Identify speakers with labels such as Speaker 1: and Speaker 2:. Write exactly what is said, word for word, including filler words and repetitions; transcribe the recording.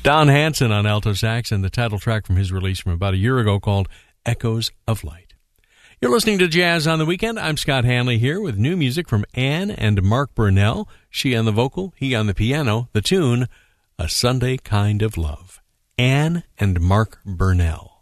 Speaker 1: Don Hansen on alto sax and the title track from his release from about a year ago called Echoes of Light. You're listening to Jazz on the Weekend. I'm Scott Hanley here with new music from Ann and Mark Burnell. She on the vocal, he on the piano. The tune, A Sunday Kind of Love. Ann and Mark Burnell.